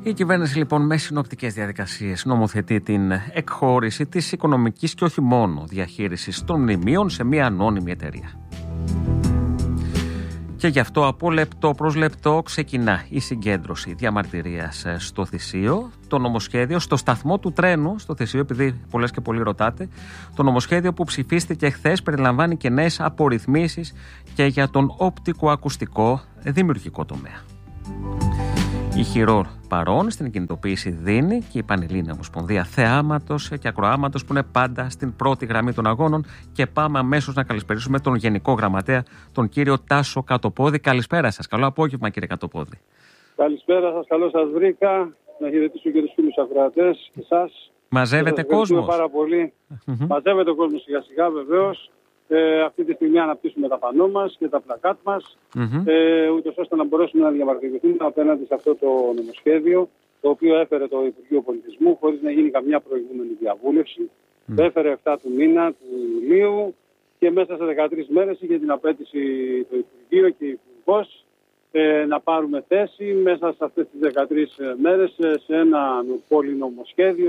Η κυβέρνηση λοιπόν με συνοπτικές διαδικασίες νομοθετεί την εκχώρηση της οικονομικής και όχι μόνο διαχείρισης των μνημείων σε μια ανώνυμη εταιρεία. Και γι' αυτό από λεπτό προς λεπτό ξεκινά η συγκέντρωση διαμαρτυρίας στο Θησίο. Το νομοσχέδιο στο σταθμό του τρένου στο Θησίο, επειδή πολλές και πολλοί ρωτάτε, το νομοσχέδιο που ψηφίστηκε χθες περιλαμβάνει και νέες απορριθμίσεις και για τον οπτικοακουστικό δημιουργικό τομέα. Η Χιρόρ παρών στην κινητοποίηση δίνει και η Πανελλήνια Ομοσπονδία Θεάματος και Ακροάματος που είναι πάντα στην πρώτη γραμμή των αγώνων. Και πάμε αμέσως να καλησπερίσουμε τον Γενικό Γραμματέα, τον κύριο Τάσο Κατοπόδη. Καλησπέρα σας. Καλό απόγευμα, κύριε Κατοπόδη. Καλησπέρα σας. Καλώς σας βρήκα. Να χαιρετήσω και τους φίλους ακροατές και εσάς. Μαζεύεται κόσμος. Πάρα πολύ. Μαζεύεται ο κόσμος σιγά σιγά, βεβαίως. Αυτή τη στιγμή αναπτύσσουμε τα πανό μας και τα πλακάτ μας, ούτως ώστε να μπορέσουμε να διαμαρτυρηθούμε απέναντι σε αυτό το νομοσχέδιο, το οποίο έφερε το Υπουργείο Πολιτισμού χωρίς να γίνει καμιά προηγούμενη διαβούλευση. Το έφερε 7 του μήνα του Ιουλίου και μέσα σε 13 μέρες είχε την απέτηση το Υπουργείο και η Υπουργός να πάρουμε θέση μέσα σε αυτές τις 13 μέρες σε ένα πολυνομοσχέδιο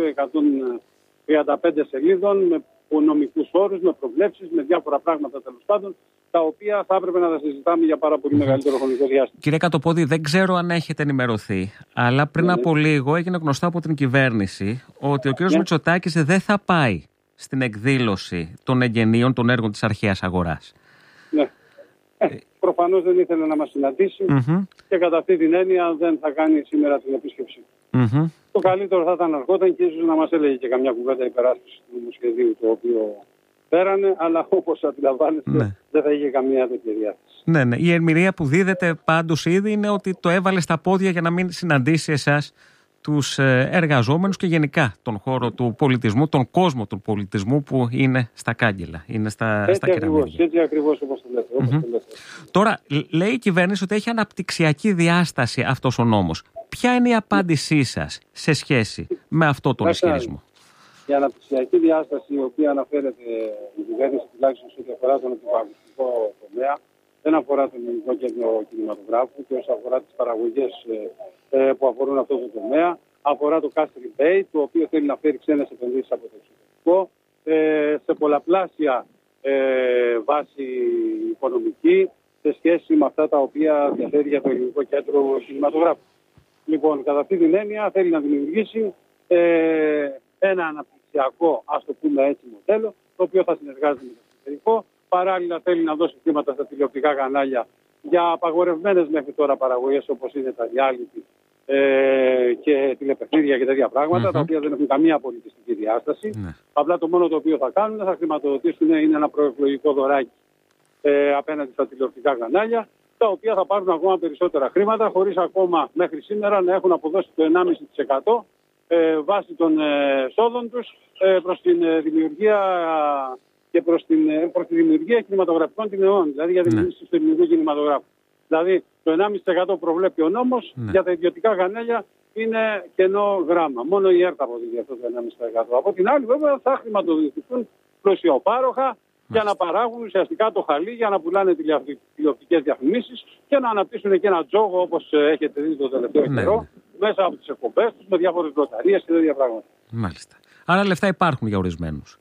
135 σελίδων με νομικούς όρους, με προβλέψεις, με διάφορα πράγματα τέλος πάντων, τα οποία θα έπρεπε να τα συζητάμε για πάρα πολύ μεγαλύτερο χρονικό διάστημα. Κύριε Κατοπόδη, δεν ξέρω αν έχετε ενημερωθεί, αλλά πριν από λίγο έγινε γνωστό από την κυβέρνηση ότι ο κ. Μητσοτάκης δεν θα πάει στην εκδήλωση των εγγενείων των έργων της αρχαίας αγοράς. Ναι. Προφανώς δεν ήθελε να μας συναντήσει και κατά αυτή την έννοια δεν θα κάνει σήμερα την επίσκεψη. Το καλύτερο θα ήταν να ερχόταν και ίσως να μας έλεγε και καμιά κουβέντα υπεράσπιση του νομοσχεδίου το οποίο πέρανε, αλλά όπως αντιλαμβάνεστε δεν θα είχε καμία τέτοια διάθεση. Ναι. Η ερμηνεία που δίδεται πάντως ήδη είναι ότι το έβαλε στα πόδια για να μην συναντήσει εσάς τους εργαζόμενους και γενικά τον χώρο του πολιτισμού, τον κόσμο του πολιτισμού που είναι στα κάγκελα, είναι στα κεραμίδια. Έτσι ακριβώς όπως το λέτε. Τώρα, λέει η κυβέρνηση ότι έχει αναπτυξιακή διάσταση αυτός ο νόμος. Ποια είναι η απάντησή σας σε σχέση με αυτό τον ισχυρισμό? Η αναπτυξιακή διάσταση, η οποία αναφέρεται η κυβέρνηση τουλάχιστον σε ό,τι αφορά τον οπτικοακουστικό τομέα, δεν αφορά τον ελληνικό κέντρο κινηματογράφου και όσο αφορά τις παραγωγές που αφορούν αυτό το τομέα, αφορά το Castry Bay, το οποίο θέλει να φέρει ξένες επενδύσεις από το εξωτερικό, σε πολλαπλάσια βάση οικονομική σε σχέση με αυτά τα οποία διαθέτει για το ελληνικό κέντρο κινηματογράφου. Λοιπόν, κατά αυτή την έννοια θέλει να δημιουργήσει ένα αναπτυξιακό, ας το πούμε έτσι, μοντέλο, το οποίο θα συνεργάζεται με το εξωτερικό. Παράλληλα θέλει να δώσει χρήματα στα τηλεοπτικά κανάλια για απαγορευμένες μέχρι τώρα παραγωγές όπως είναι τα reality και τηλεπαιχνίδια και τέτοια πράγματα, τα οποία δεν έχουν καμία πολιτιστική διάσταση. Απλά το μόνο το οποίο θα κάνουν θα χρηματοδοτήσουν είναι ένα προεκλογικό δωράκι απέναντι στα τηλεοπτικά κανάλια, τα οποία θα πάρουν ακόμα περισσότερα χρήματα, χωρίς ακόμα μέχρι σήμερα να έχουν αποδώσει το 1,5% βάσει των εσόδων τους προς την δημιουργία και προς τη δημιουργία κινηματογραφικών τιμεών, δηλαδή για τη δημιουργία του ελληνικού κινηματογράφου. Δηλαδή το 1,5% προβλέπει ο νόμος, για τα ιδιωτικά κανάλια είναι κενό γράμμα. Μόνο η ΕΡΤ αποδίδει αυτό το 1,5%. Από την άλλη, βέβαια, θα χρηματοδοτηθούν πλουσιοπάροχα για να παράγουν ουσιαστικά το χαλί, για να πουλάνε τηλεοπτικές διαφημίσεις και να αναπτύσσουν και ένα τζόγο όπως έχετε δει το τελευταίο καιρό μέσα από τις εκπομπές τους με διάφορες λοταρίες και τέτοια πράγματα. Μάλιστα. Άρα λεφτά υπάρχουν για ορισμένους.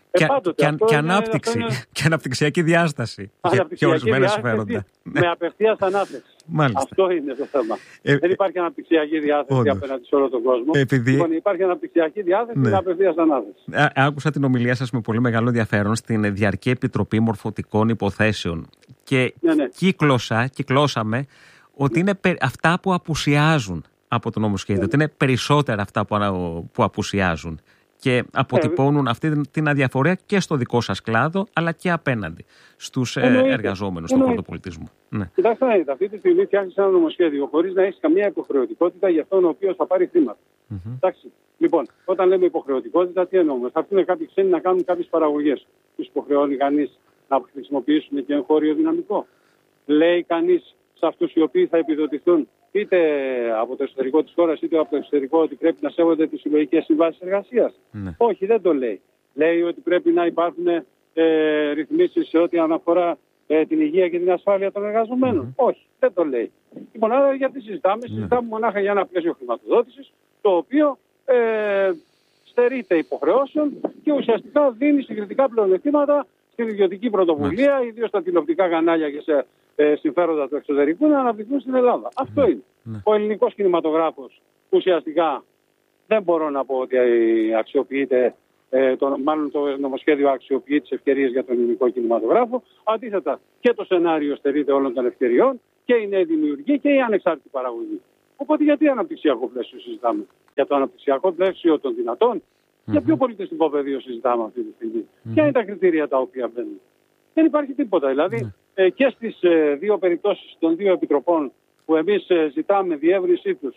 Και αναπτυξιακή διάσταση για ορισμένα συμφέροντα. Με απευθείας ανάθεση. Αυτό είναι το θέμα. Δεν υπάρχει αναπτυξιακή διάθεση απέναντι σε όλο τον κόσμο. Λοιπόν, υπάρχει αναπτυξιακή διάθεση με απευθείας ανάθεση. Άκουσα την ομιλία σας με πολύ μεγάλο ενδιαφέρον στην Διαρκή Επιτροπή Μορφωτικών Υποθέσεων και κυκλώσαμε ότι είναι αυτά που απουσιάζουν από το νομοσχέδιο, ότι είναι περισσότερα αυτά που απουσιάζουν. Και αποτυπώνουν αυτή την αδιαφορία και στο δικό σας κλάδο, αλλά και απέναντι στους εργαζόμενους στον χώρο του πολιτισμού. Κοιτάξτε, αυτή τη στιγμή φτιάχνεις ένα νομοσχέδιο χωρίς να έχεις καμία υποχρεωτικότητα για αυτόν ο οποίος θα πάρει χρήματα. Εντάξει. Λοιπόν, όταν λέμε υποχρεωτικότητα, τι εννοούμε? Θα έρθουν κάποιοι ξένοι να κάνουν κάποιες παραγωγές. Τους υποχρεώνει κανείς να χρησιμοποιήσουν και εγχώριο δυναμικό? Λέει κανείς σε αυτούς οι οποίοι θα επιδοτηθούν είτε από το εσωτερικό της χώρας είτε από το εξωτερικό ότι πρέπει να σέβονται τις συλλογικές συμβάσεις εργασίας? Όχι, δεν το λέει. Λέει ότι πρέπει να υπάρχουν ρυθμίσεις σε ό,τι αναφορά την υγεία και την ασφάλεια των εργαζομένων? Όχι, δεν το λέει. Λοιπόν, άρα γιατί συζητάμε? Συζητάμε μονάχα για ένα πλαίσιο χρηματοδότησης, το οποίο στερείται υποχρεώσεων και ουσιαστικά δίνει συγκριτικά πλεονεκτήματα στην ιδιωτική πρωτοβουλία, ιδίως στα τηλεοπτικά κανάλια και σε συμφέροντα του εξωτερικού, να αναπτυχθούν στην Ελλάδα. Αυτό είναι. Ο ελληνικός κινηματογράφος ουσιαστικά δεν μπορώ να πω ότι αξιοποιείται, μάλλον το νομοσχέδιο αξιοποιεί τις ευκαιρίες για τον ελληνικό κινηματογράφο. Αντίθετα, και το σενάριο στερείται όλων των ευκαιριών και η νέα δημιουργία και η ανεξάρτητη παραγωγή. Οπότε γιατί αναπτυξιακό πλαίσιο συζητάμε? Για το αναπτυξιακό πλαίσιο των δυνατών? Για ποιο πολιτιστικό πεδίο συζητάμε αυτή τη στιγμή? Ποια είναι τα κριτήρια τα οποία μπαίνουν? Δεν υπάρχει τίποτα. Δηλαδή και στις δύο περιπτώσεις των δύο επιτροπών που εμείς ζητάμε διεύρυνσή τους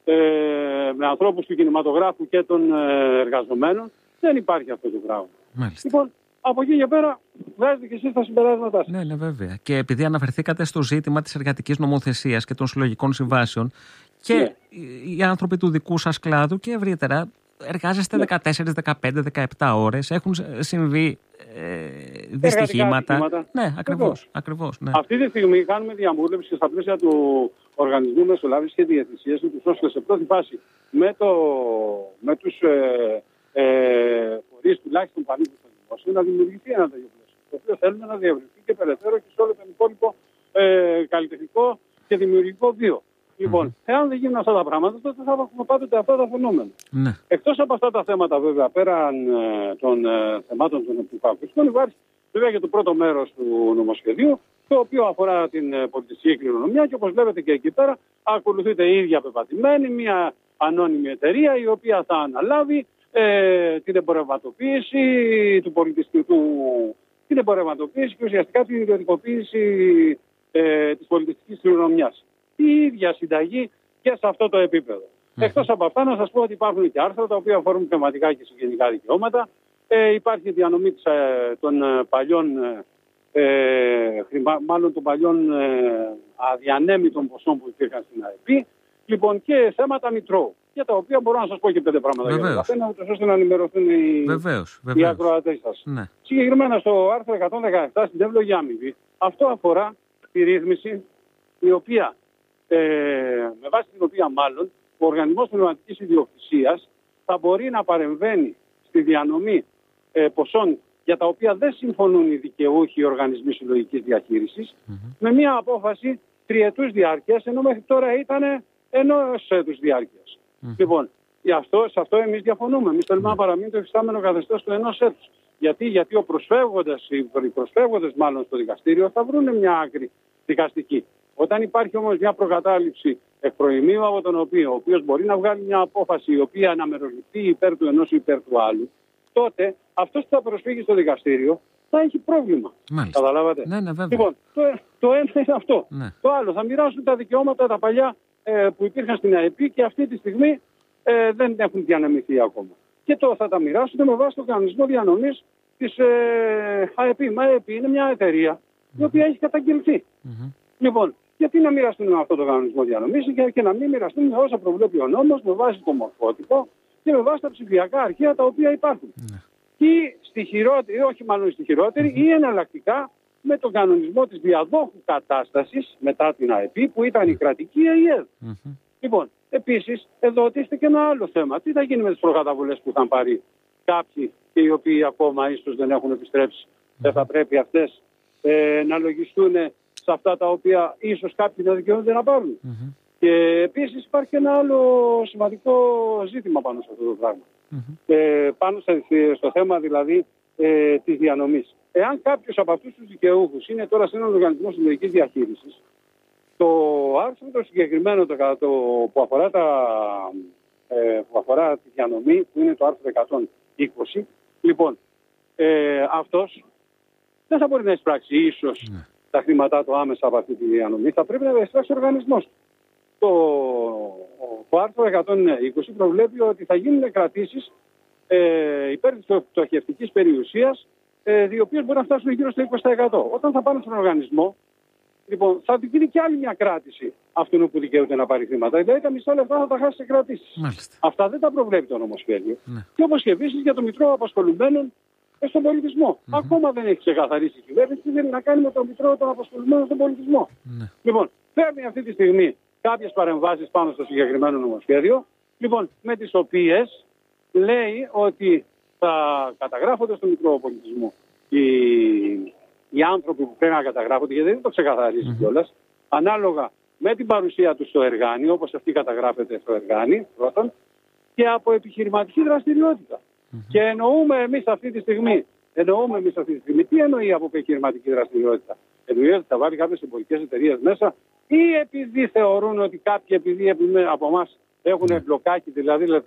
με ανθρώπους του κινηματογράφου και των εργαζομένων, δεν υπάρχει αυτό το πράγμα. Λοιπόν, από εκεί και πέρα βγάζετε και εσείς τα συμπεράσματά σας. Ναι, βέβαια. Και επειδή αναφερθήκατε στο ζήτημα της εργατικής νομοθεσίας και των συλλογικών συμβάσεων, και οι άνθρωποι του δικού σας κλάδου και ευρύτερα εργάζεστε 14, 15, 17 ώρες, έχουν συμβεί δυστυχήματα. Ναι, ακριβώς. Ναι. Αυτή τη στιγμή κάνουμε διαβούλευση στα πλαίσια του Οργανισμού Μεσολάβησης και Διαιτησίας, ώστε σε πρώτη φάση με τους φορείς τουλάχιστον πανίκου στο δημόσιο να δημιουργηθεί ένα τέτοιο πλαίσιο, το οποίο θέλουμε να διευρυνθεί και περαιτέρω και σε όλο τον υπόλοιπο καλλιτεχνικό και δημιουργικό βίο. Λοιπόν, εάν δεν γίνουν αυτά τα πράγματα, τότε θα έχουμε πάντοτε αυτά τα φαινόμενα. Ναι. Εκτός από αυτά τα θέματα, βέβαια, πέραν των θεμάτων των επικοινωνικών, υπάρχει βέβαια και το πρώτο μέρος του νομοσχεδίου, το οποίο αφορά την πολιτιστική κληρονομιά και όπως βλέπετε και εκεί πέρα, ακολουθείται η ίδια πεπατημένη, μια ανώνυμη εταιρεία η οποία θα αναλάβει την εμπορευματοποίηση του πολιτιστικού, την εμπορευματοποίηση και ουσιαστικά την ιδιωτικοποίηση της πολιτιστικής κληρονομιάς. Η ίδια συνταγή και σε αυτό το επίπεδο. Εκτός από αυτά, να σας πω ότι υπάρχουν και άρθρα τα οποία αφορούν θεματικά και συγγενικά δικαιώματα. Υπάρχει διανομή των παλιών, των παλιών αδιανέμητων ποσών που υπήρχαν στην ΑΕΠ. Λοιπόν, και θέματα μητρώου, για τα οποία μπορώ να σας πω και 5 πράγματα για το καθένα, ώστε να ενημερωθούν οι ακροατές σας. Ναι. Συγκεκριμένα στο άρθρο 117 στην εύλογη αμοιβή, αυτό αφορά τη ρύθμιση η οποία, με βάση την οποία μάλλον ο Οργανισμός Πνευματικής Ιδιοκτησίας θα μπορεί να παρεμβαίνει στη διανομή ποσών για τα οποία δεν συμφωνούν οι δικαιούχοι οργανισμοί συλλογικής διαχείρισης, με μια απόφαση τριετούς διάρκειας, ενώ μέχρι τώρα ήταν ενός έτους διάρκειας. Λοιπόν, σε αυτό εμείς διαφωνούμε. Εμείς θέλουμε να παραμείνει το υφιστάμενο καθεστώς του ενός έτους. Γιατί οι προσφεύγοντες μάλλον στο δικαστήριο θα βρουν μια άκρη δικαστική. Όταν υπάρχει όμως μια προκατάληψη εκ προημίου από τον οποίο, ο οποίος μπορεί να βγάλει μια απόφαση η οποία να μεροληφθεί υπέρ του ενός ή υπέρ του άλλου, τότε αυτός που θα προσφύγει στο δικαστήριο θα έχει πρόβλημα. Μάλιστα. Καταλάβατε? Ναι, βέβαια. Λοιπόν, το ένα είναι αυτό. Ναι. Το άλλο, θα μοιράσουν τα δικαιώματα τα παλιά που υπήρχαν στην ΑΕΠ και αυτή τη στιγμή δεν έχουν διανεμηθεί ακόμα. Και θα τα μοιράσουν με βάση τον κανονισμό διανομής της ΑΕΠ. Η ΑΕΠ είναι μια εταιρεία η οποία έχει καταγγελθεί. Λοιπόν, γιατί να μοιραστούν με αυτό το κανονισμό διανομής και να μην μοιραστούν με όσα προβλέπει ο νόμος, με βάση το μορφότυπο και με βάση τα ψηφιακά αρχεία τα οποία υπάρχουν. Ή στη χειρότερη, όχι μάλλον στη χειρότερη, ή εναλλακτικά με τον κανονισμό της διαδόχου κατάστασης μετά την ΑΕΠ που ήταν η κρατική ΕΕ. Λοιπόν, επίσης, εδώ τίθεται και ένα άλλο θέμα. Τι θα γίνει με τις προκαταβολές που είχαν πάρει κάποιοι και οι οποίοι ακόμα ίσως δεν έχουν επιστρέψει? Δεν θα πρέπει αυτές να λογιστούν σε αυτά τα οποία ίσως κάποιοι δεν δικαιούνται να πάρουν? Και επίσης υπάρχει ένα άλλο σημαντικό ζήτημα πάνω σε αυτό το πράγμα. Πάνω στο θέμα δηλαδή της διανομής. Εάν κάποιος από αυτούς τους δικαιούχους είναι τώρα σε έναν οργανισμό συλλογικής διαχείρισης, το άρθρο το συγκεκριμένο που αφορά τη διανομή, που είναι το άρθρο 120, λοιπόν, αυτός δεν θα μπορεί να εισπράξει ίσως τα χρήματά του άμεσα από αυτή τη διανομή, θα πρέπει να τα εισπράξει ο οργανισμός. Το άρθρο 120 προβλέπει ότι θα γίνουν κρατήσεις υπέρ της πτωχευτικής περιουσίας, οι οποίες μπορεί να φτάσουν γύρω στο 20%. Όταν θα πάνε στον οργανισμό, λοιπόν, θα γίνει και άλλη μια κράτηση αυτού που δικαιούται να πάρει χρήματα. Δηλαδή τα μισά λεφτά θα τα χάσει σε κρατήσεις. Αυτά δεν τα προβλέπει το νομοσχέδιο. Και όπως και επίσης για το μητρό απασχολουμένων στον πολιτισμό. Ακόμα δεν έχει ξεκαθαρίσει η κυβέρνηση τι θέλει να κάνει με το Μητρό των Απασχολημένων στον πολιτισμό. Λοιπόν, φέρνει αυτή τη στιγμή κάποιες παρεμβάσεις πάνω στο συγκεκριμένο νομοσχέδιο, λοιπόν, με τις οποίες λέει ότι θα καταγράφονται στο Μητρό Πολιτισμού οι άνθρωποι που πρέπει να καταγράφονται, γιατί δεν το ξεκαθαρίζει κιόλας, ανάλογα με την παρουσία του στο εργάνι, όπως αυτή καταγράφεται στο εργάνι, πρώτον, και από επιχειρηματική δραστηριότητα. Και εννοούμε εμείς αυτή τη στιγμή, τι εννοεί από επιχειρηματική δραστηριότητα? Εννοεί ότι θα βάλει κάποιες εμπορικές εταιρείες μέσα, ή επειδή θεωρούν ότι κάποιοι από εμάς έχουν μπλοκάκι, δηλαδή